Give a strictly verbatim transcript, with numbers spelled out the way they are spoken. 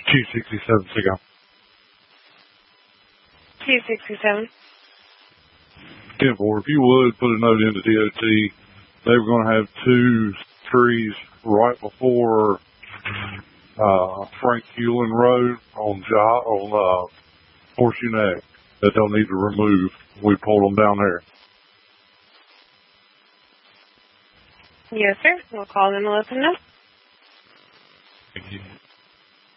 two sixty-seven, Sigo. two sixty-seven. ten four, if you would, put a note into D O T. They were going to have two trees right before uh, Frank Hewlin Road on, jo- on uh, Horseshoe Neck that they'll need to remove. We pulled them down there. Yes, sir. We'll call them and let them know. Thank you.